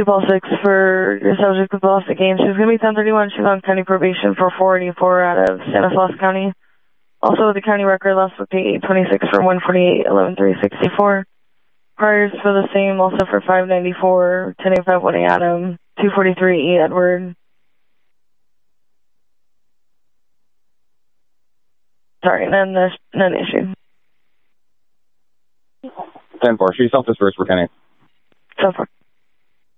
Paul 6 for your subject with lost at game. She's going to be 1031. She's on county probation for 484 out of Stanislaus County. Also with the county record, last booked 826 for 148, 11-364. Priors for the same, also for 594, 1085, 1 Adam, 243 E Edward. Sorry, none issue. 10-4, she's self-dispersed for Kenny. So far.